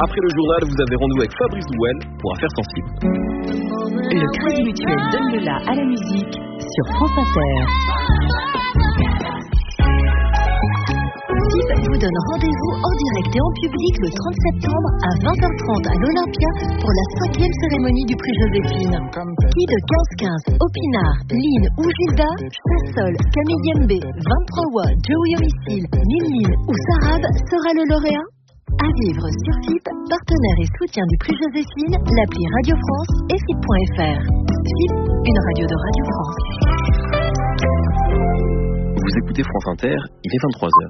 Après le journal, vous avez rendez-vous avec Fabrice Douel pour Affaires sensibles. Le Crédit Mutuel donne le la à la musique sur France Inter. SIP vous donne rendez-vous en direct et en public le 30 septembre à 20h30 à l'Olympia pour la 5e cérémonie du prix Joséphine. Qui de 15-15, Opinard, Lynn ou Gilda, Chassol, Camille Yembe, 23 Wa, Joey Homicile, Mimine ou Sarab sera le lauréat? À vivre sur SIP, partenaire et soutien du prix Joséphine, l'appli Radio France et SIP.fr. SIP, une radio de Radio France. Vous écoutez France Inter, il est 23h.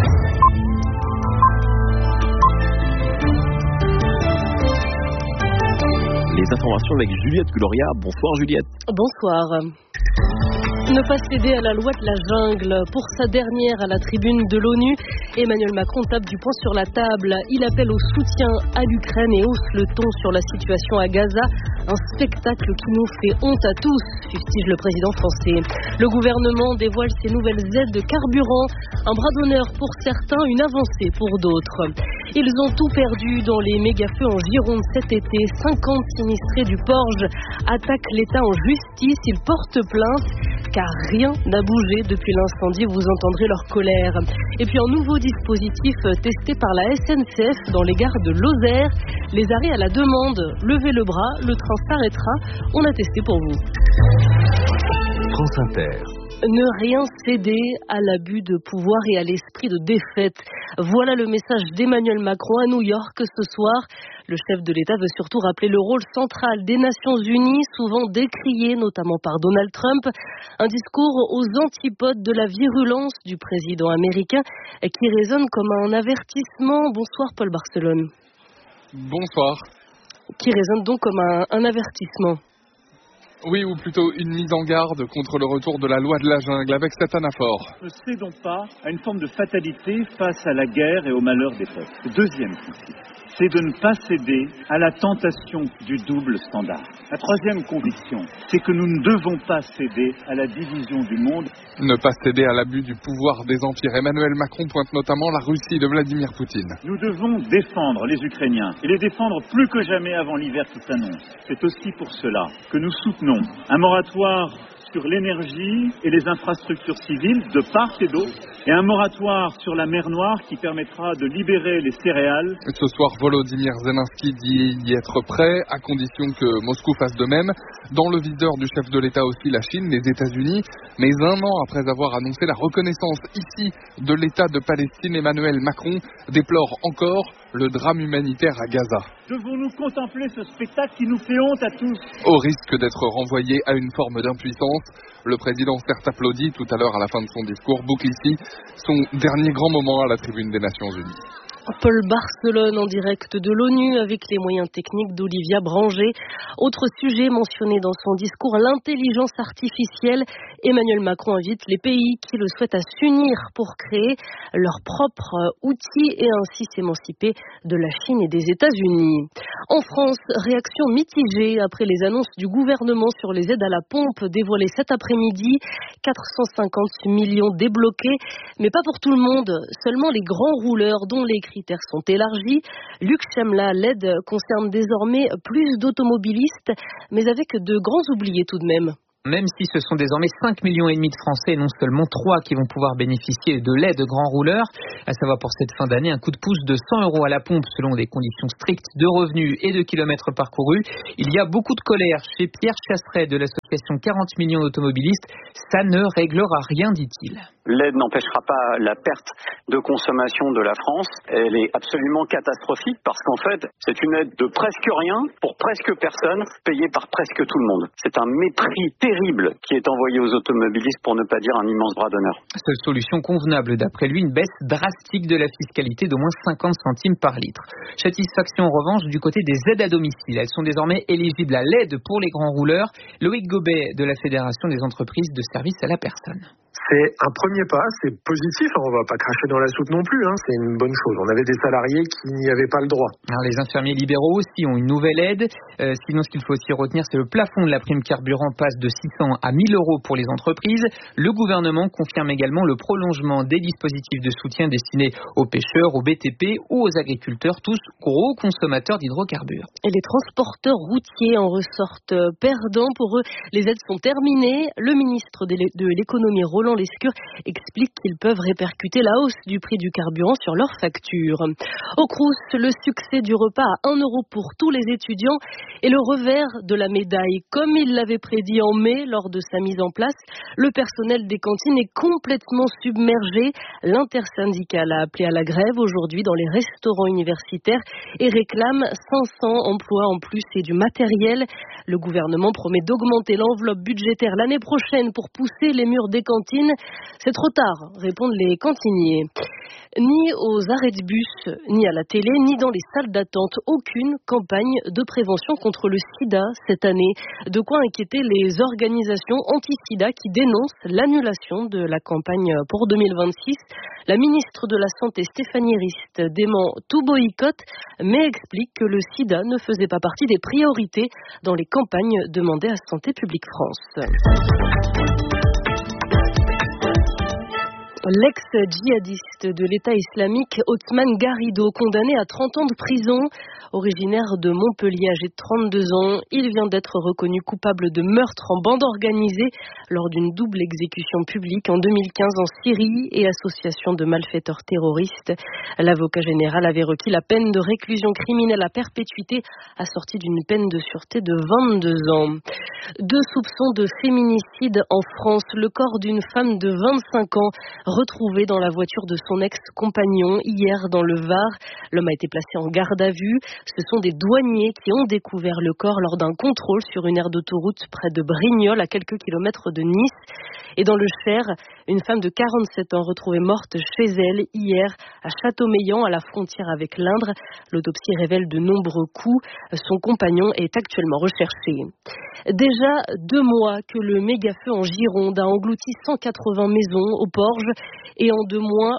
Les informations avec Juliette Gloria. Bonsoir Juliette. Bonsoir. Ne pas céder à la loi de la jungle. Pour sa dernière à la tribune de l'ONU, Emmanuel Macron tape du poing sur la table. Il appelle au soutien à l'Ukraine et hausse le ton sur la situation à Gaza. Un spectacle qui nous fait honte à tous, fustige le président français. Le gouvernement dévoile ses nouvelles aides de carburant. Un bras d'honneur pour certains, une avancée pour d'autres. Ils ont tout perdu dans les méga-feux en Gironde cet été. 50 sinistrés du Porge attaquent l'État en justice. Ils portent plainte car rien n'a bougé depuis l'incendie. Vous entendrez leur colère. Et puis un nouveau dispositif testé par la SNCF dans les gares de Lozère. Les arrêts à la demande. Levez le bras, le train s'arrêtera. On a testé pour vous. France Inter. Ne rien céder à l'abus de pouvoir et à l'esprit de défaite. Voilà le message d'Emmanuel Macron à New York ce soir. Le chef de l'État veut surtout rappeler le rôle central des Nations Unies, souvent décrié notamment par Donald Trump. Un discours aux antipodes de la virulence du président américain qui résonne comme un avertissement. Bonsoir Paul Barcelone. Bonsoir. Qui résonne donc comme un avertissement. Oui, ou plutôt une mise en garde contre le retour de la loi de la jungle avec cette anaphore. Ne cédons pas à une forme de fatalité face à la guerre et au malheur des peuples. Deuxième principe, c'est de ne pas céder à la tentation du double standard. La troisième conviction, c'est que nous ne devons pas céder à la division du monde. Ne pas céder à l'abus du pouvoir des empires. Emmanuel Macron pointe notamment la Russie de Vladimir Poutine. Nous devons défendre les Ukrainiens et les défendre plus que jamais avant l'hiver qui s'annonce. C'est aussi pour cela que nous soutenons un moratoire sur l'énergie et les infrastructures civiles de part et d'autre, et un moratoire sur la mer Noire qui permettra de libérer les céréales. Ce soir, Volodymyr Zelensky dit y être prêt, à condition que Moscou fasse de même. Dans le viseur du chef de l'État aussi, la Chine, les États-Unis. Mais un an après avoir annoncé la reconnaissance ici de l'État de Palestine, Emmanuel Macron déplore encore le drame humanitaire à Gaza. Devons-nous contempler ce spectacle qui nous fait honte à tous? Au risque d'être renvoyé à une forme d'impuissance, le président certes applaudi tout à l'heure à la fin de son discours, boucle ici son dernier grand moment à la tribune des Nations Unies. Paul Barcelone en direct de l'ONU avec les moyens techniques d'Olivia Branger. Autre sujet mentionné dans son discours, l'intelligence artificielle. Emmanuel Macron invite les pays qui le souhaitent à s'unir pour créer leurs propres outils et ainsi s'émanciper de la Chine et des États-Unis. En France, réaction mitigée après les annonces du gouvernement sur les aides à la pompe dévoilées cet après-midi. 450 millions débloqués, mais pas pour tout le monde, seulement les grands rouleurs dont les critères sont élargis. Luc Chemla, l'aide concerne désormais plus d'automobilistes, mais avec de grands oubliés tout de même. Même si ce sont désormais 5,5 millions de Français et non seulement 3 qui vont pouvoir bénéficier de l'aide grand rouleur, à savoir pour cette fin d'année un coup de pouce de 100 € à la pompe selon des conditions strictes de revenus et de kilomètres parcourus. Il y a beaucoup de colère chez Pierre Chasseret de l'association 40 millions d'automobilistes. Ça ne réglera rien, dit-il. L'aide n'empêchera pas la perte de consommation de la France. Elle est absolument catastrophique parce qu'en fait, c'est une aide de presque rien pour presque personne, payée par presque tout le monde. C'est un mépris terrible qui est envoyé aux automobilistes, pour ne pas dire un immense bras d'honneur. Seule solution convenable, d'après lui, une baisse drastique de la fiscalité d'au moins 50 centimes par litre. Satisfaction en revanche du côté des aides à domicile. Elles sont désormais éligibles à l'aide pour les grands rouleurs. Loïc Gobet de la Fédération des entreprises de services à la personne. C'est un premier pas, c'est positif, on va pas cracher dans la soupe non plus, c'est une bonne chose. On avait des salariés qui n'y avaient pas le droit. Alors les infirmiers libéraux aussi ont une nouvelle aide. Sinon, ce qu'il faut aussi retenir, c'est le plafond de la prime carburant passe de 600 à 1000 euros pour les entreprises. Le gouvernement confirme également le prolongement des dispositifs de soutien destinés aux pêcheurs, aux BTP ou aux agriculteurs, tous gros consommateurs d'hydrocarbures. Et les transporteurs routiers en ressortent perdants. Pour eux, les aides sont terminées. Le ministre de l'économie, Roland Lescure, explique qu'ils peuvent répercuter la hausse du prix du carburant sur leurs factures. Au Crous, le succès du repas à 1 euro pour tous les étudiants et le revers de la médaille. Comme il l'avait prédit en mai lors de sa mise en place, le personnel des cantines est complètement submergé. L'intersyndicale a appelé à la grève aujourd'hui dans les restaurants universitaires et réclame 500 emplois en plus et du matériel. Le gouvernement promet d'augmenter l'enveloppe budgétaire l'année prochaine pour pousser les murs des cantines. C'est trop tard, répondent les cantiniers. Ni aux arrêts de bus, ni à la télé, ni dans les salles d'attente, aucune campagne de prévention contre le sida cette année. De quoi inquiéter les organisations anti-sida qui dénoncent l'annulation de la campagne pour 2026. La ministre de la Santé, Stéphanie Rist, dément tout boycott, mais explique que le sida ne faisait pas partie des priorités dans les campagnes demandées à Santé publique France. L'ex-djihadiste de l'État islamique Othman Garrido, condamné à 30 ans de prison, originaire de Montpellier, âgé de 32 ans, il vient d'être reconnu coupable de meurtre en bande organisée lors d'une double exécution publique en 2015 en Syrie et association de malfaiteurs terroristes. L'avocat général avait requis la peine de réclusion criminelle à perpétuité assortie d'une peine de sûreté de 22 ans. 2 soupçons de féminicide en France. Le corps d'une femme de 25 ans retrouvé dans la voiture de son ex-compagnon hier dans le Var. L'homme a été placé en garde à vue. Ce sont des douaniers qui ont découvert le corps lors d'un contrôle sur une aire d'autoroute près de Brignoles, à quelques kilomètres de Nice. Et dans le Cher, une femme de 47 ans retrouvée morte chez elle hier à Châteaumeillan, à la frontière avec l'Indre. L'autopsie révèle de nombreux coups. Son compagnon est actuellement recherché. Déjà 2 mois que le méga-feu en Gironde a englouti 180 maisons au Porge et en 2 mois,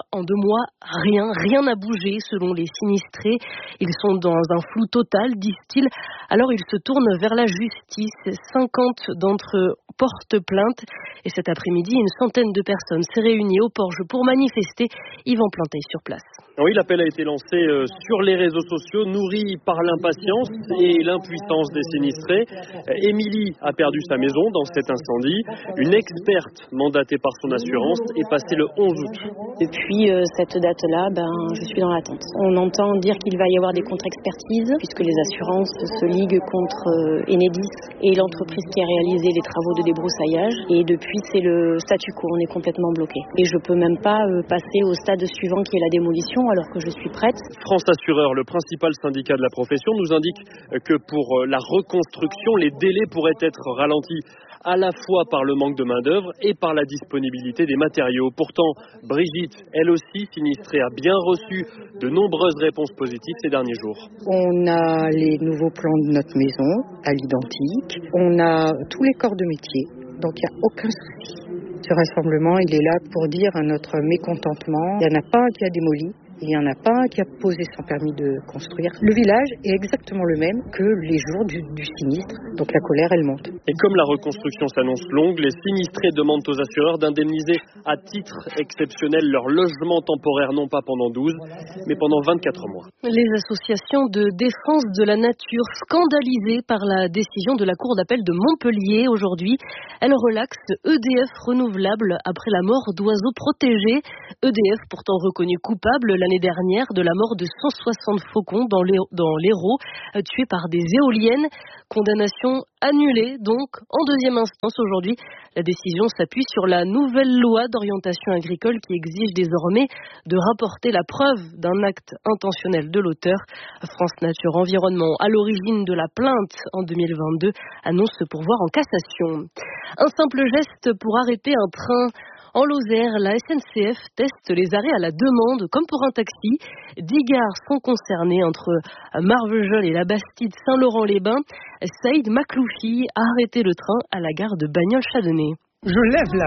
rien n'a bougé selon les sinistrés. Ils sont dans un flou total, disent-ils. Alors ils se tournent vers la justice. 50 d'entre eux portent plainte et cet après-midi, une centaine de personnes s'est réunie au Porge pour manifester. Yvan Plantey sur place. Oui, l'appel a été lancé sur les réseaux sociaux, nourri par l'impatience et l'impuissance des sinistrés. Émilie a perdu sa maison dans cet incendie. Une experte mandatée par son assurance est passée le 11 août. Depuis cette date-là, je suis dans l'attente. On entend dire qu'il va y avoir des contre-expertises, puisque les assurances se liguent contre Enedis et l'entreprise qui a réalisé les travaux de débroussaillage. Et depuis, c'est le statu quo, on est complètement bloqué. Et je peux même pas passer au stade suivant qui est la démolition, alors que je suis prête. France Assureur, le principal syndicat de la profession, nous indique que pour la reconstruction, les délais pourraient être ralentis à la fois par le manque de main-d'œuvre et par la disponibilité des matériaux. Pourtant, Brigitte, elle aussi sinistrée, a bien reçu de nombreuses réponses positives ces derniers jours. On a les nouveaux plans de notre maison à l'identique. On a tous les corps de métier, donc il n'y a aucun souci. Ce rassemblement, il est là pour dire à notre mécontentement, il n'y en a pas un qui a démoli. Il n'y en a pas un qui a posé son permis de construire. Le village est exactement le même que les jours du sinistre. Donc la colère, elle monte. Et comme la reconstruction s'annonce longue, les sinistrés demandent aux assureurs d'indemniser à titre exceptionnel leur logement temporaire, non pas pendant 12, mais pendant 24 mois. Les associations de défense de la nature scandalisées par la décision de la Cour d'appel de Montpellier aujourd'hui. Elles relaxent EDF renouvelable après la mort d'oiseaux protégés. EDF pourtant reconnu coupable l'année dernière de la mort de 160 faucons dans l'Hérault, tués par des éoliennes. Condamnation annulée donc en 2e instance aujourd'hui. La décision s'appuie sur la nouvelle loi d'orientation agricole qui exige désormais de rapporter la preuve d'un acte intentionnel de l'auteur. France Nature Environnement, à l'origine de la plainte en 2022, annonce se pourvoir en cassation. Un simple geste pour arrêter un train. En Lozère, la SNCF teste les arrêts à la demande, comme pour un taxi. 10 gares sont concernées entre Marvejols et la Bastide Saint-Laurent-les-Bains. Saïd Makloufi a arrêté le train à la gare de Bagnols-Châdonnay. Je lève la main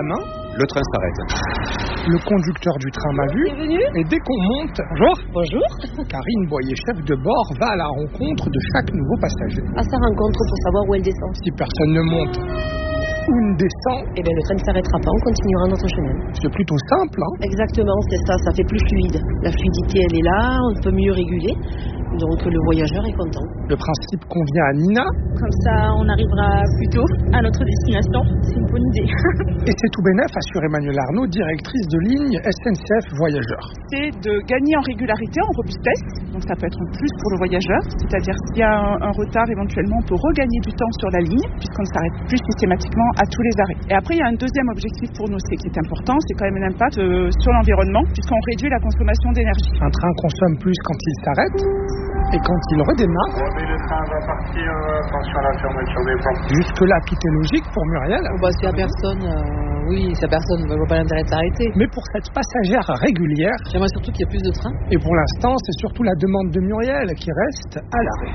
le train s'arrête. Le conducteur du train m'a vu et dès qu'on monte, bonjour, Karine Boyer, chef de bord, va à la rencontre de chaque nouveau passager. À sa rencontre pour savoir où elle descend. Si personne ne monte ou ne descend, Eh bien, le train ne s'arrêtera pas, on continuera notre chemin. c'est plutôt simple, hein. Exactement, c'est ça fait plus fluide. La fluidité, elle est là, on peut mieux réguler. Donc le voyageur est content. Le principe convient à Nina. Comme ça, on arrivera plus tôt à notre destination. C'est une bonne idée. Et c'est tout bénef, assure Emmanuelle Arnaud, directrice de ligne SNCF Voyageurs. C'est de gagner en régularité, en robustesse. Donc ça peut être un plus pour le voyageur. C'est-à-dire s'il y a un retard, éventuellement, on peut regagner du temps sur la ligne, puisqu'on ne s'arrête plus systématiquement à tous les arrêts. Et après, il y a un deuxième objectif pour nous, c'est qui est important, c'est quand même un impact sur l'environnement, puisqu'on réduit la consommation d'énergie. Un train consomme plus quand il s'arrête. Et quand il redémarre, Le train va partir, attention à la fermeture des portes. jusque-là tout est logique pour Muriel. Si la personne, si la personne ne voit pas l'intérêt de s'arrêter. Mais pour cette passagère régulière, J'aimerais surtout qu'il y ait plus de trains. et pour l'instant c'est surtout la demande de Muriel qui reste à l'arrêt.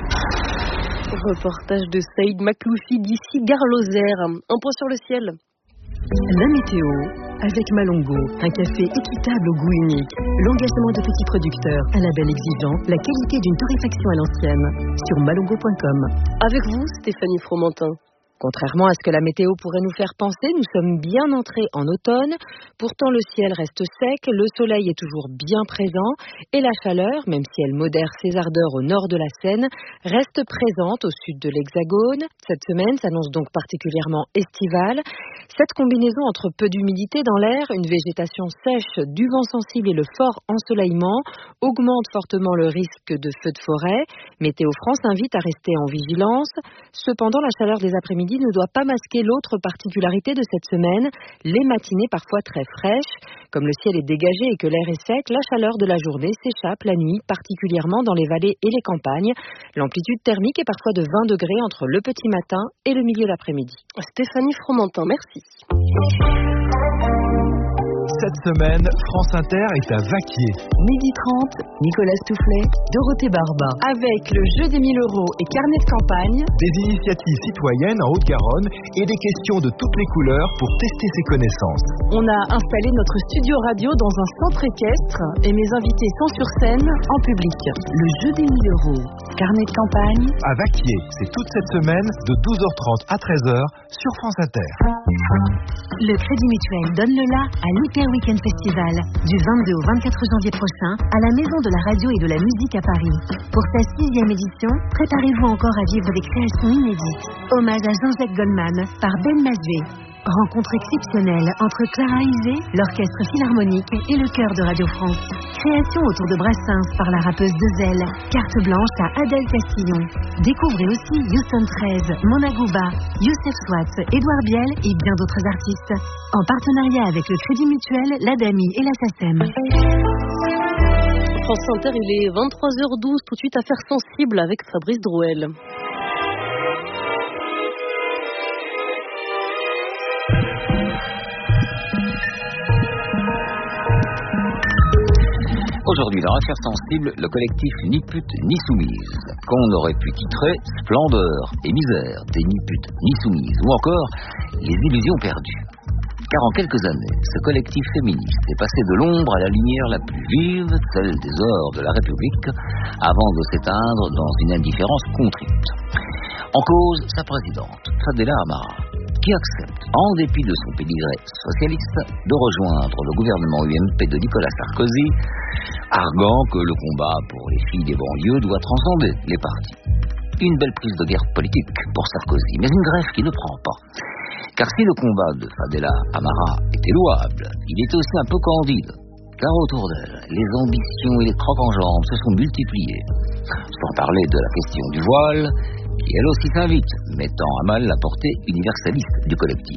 Reportage de Saïd Makloufi d'ici Gare Lozère. Un point sur le ciel. La météo, avec Malongo, un café équitable au goût unique, l'engagement de petits producteurs, un label exigeant, la qualité d'une torréfaction à l'ancienne, sur malongo.com. Avec vous, Stéphanie Fromentin. Contrairement à ce que la météo pourrait nous faire penser, nous sommes bien entrés en automne. Pourtant, le ciel reste sec, le soleil est toujours bien présent et la chaleur, même si elle modère ses ardeurs au nord de la Seine, reste présente au sud de l'Hexagone. Cette semaine s'annonce donc particulièrement estivale. Cette combinaison entre peu d'humidité dans l'air, une végétation sèche, du vent sensible et le fort ensoleillement augmente fortement le risque de feux de forêt. Météo France invite à rester en vigilance. Cependant, la chaleur des après-midi ne doit pas masquer l'autre particularité de cette semaine, les matinées parfois très fraîches. Comme le ciel est dégagé et que l'air est sec, la chaleur de la journée s'échappe la nuit, particulièrement dans les vallées et les campagnes. L'amplitude thermique est parfois de 20 degrés entre le petit matin et le milieu d'après-midi. Stéphanie Fromentin, merci. Cette semaine, France Inter est à Vaquier. 12h30, Nicolas Toufflet, Dorothée Barba. Avec le jeu des 1000 € et carnet de campagne, Des initiatives citoyennes en Haute-Garonne et des questions de toutes les couleurs pour tester ses connaissances. on a installé notre studio radio dans un centre équestre et mes invités sont sur scène en public. Le jeu des 1000 €, carnet de campagne. À Vaquier, c'est toute cette semaine de 12h30 à 13h sur France Inter. Le Crédit Mutuel donne le la à l'Hyper Weekend Festival du 22 au 24 janvier prochain à la Maison de la Radio et de la Musique à Paris. Pour sa 6e édition, préparez-vous encore à vivre des créations inédites. Hommage à Jean-Jacques Goldman par Ben Masvé. Rencontre exceptionnelle entre Clara Isé, l'orchestre philharmonique et le chœur de Radio France. Création autour de Brassens par la rappeuse Dezel. Carte blanche à Adèle Castillon. Découvrez aussi Houston 13, Mona Gouba, Youssef Swat, Édouard Biel et bien d'autres artistes. En partenariat avec le Crédit Mutuel, l'ADAMI et la SACEM. France Inter, il est 23h12, tout de suite affaire sensible avec Fabrice Drouel. Aujourd'hui, dans Affaires sensibles, le collectif Ni pute ni soumise, qu'on aurait pu titrer Splendeur et misère des ni putes ni soumises, ou encore Les illusions perdues. Car en quelques années, ce collectif féministe est passé de l'ombre à la lumière la plus vive, celle des ors de la République, avant de s'éteindre dans une indifférence contrite. En cause, sa présidente, Fadela Amara, qui accepte, en dépit de son pédigré socialiste, de rejoindre le gouvernement UMP de Nicolas Sarkozy, arguant que le combat pour les filles des banlieues doit transcender les partis. Une belle prise de guerre politique pour Sarkozy, mais une greffe qui ne prend pas. Car si le combat de Fadela Amara était louable, il était aussi un peu candide. Car autour d'elle, les ambitions et les crocs en jambes se sont multipliés. Sans parler de la question du voile, qui elle aussi s'invite, mettant à mal la portée universaliste du collectif.